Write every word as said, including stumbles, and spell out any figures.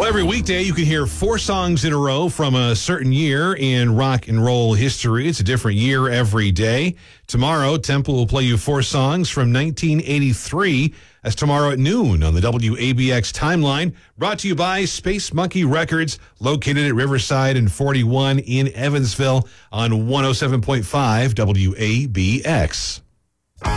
Well, every weekday you can hear four songs in a row from a certain year in rock and roll history. It's a different year every day. Tomorrow, Temple will play you four songs from nineteen eighty-three. That's tomorrow at noon on the W A B X timeline. Brought to you by Space Monkey Records, located at Riverside and forty-one in Evansville on one oh seven point five W A B X.